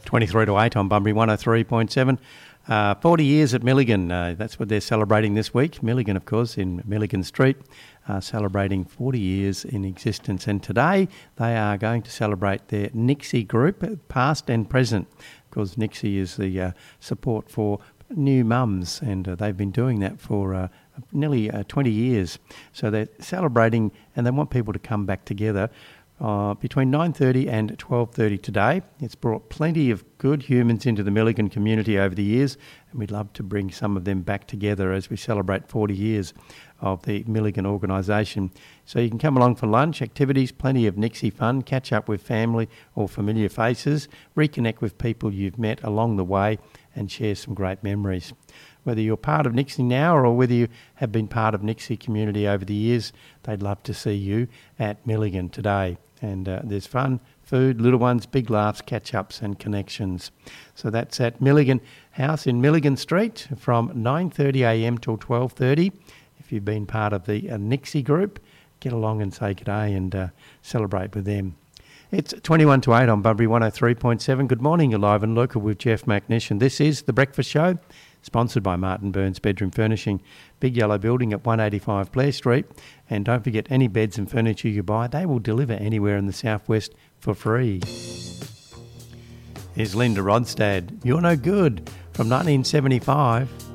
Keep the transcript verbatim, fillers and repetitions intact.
twenty-three to eight on Bunbury one oh three point seven. Uh, forty years at Milligan, uh, that's what they're celebrating this week. Milligan, of course, in Milligan Street, uh, celebrating forty years in existence. And today they are going to celebrate their Nixie group, past and present. Of course, Nixie is the uh, support for new mums, and uh, they've been doing that for uh, nearly uh, twenty years. So they're celebrating, and they want people to come back together Uh, between nine thirty and twelve thirty today. It's brought plenty of good humans into the Milligan community over the years, and we'd love to bring some of them back together as we celebrate forty years of the Milligan organisation. So you can come along for lunch, activities, plenty of Nixie fun, catch up with family or familiar faces, reconnect with people you've met along the way, and share some great memories. Whether you're part of Nixie now or whether you have been part of Nixie community over the years, they'd love to see you at Milligan today. And uh, there's fun, food, little ones, big laughs, catch-ups and connections. So that's at Milligan House in Milligan Street from nine thirty a m till twelve thirty. If you've been part of the uh, Nixie group, get along and say good day and uh, celebrate with them. It's twenty-one to eight on Bunbury one oh three point seven. Good morning, you're live and local with Jeff McNish, and this is The Breakfast Show, sponsored by Martin Burns Bedroom Furnishing, big yellow building at one eighty-five Blair Street. And don't forget, any beds and furniture you buy, they will deliver anywhere in the southwest for free. Here's Linda Ronstadt, You're No Good, from nineteen seventy-five.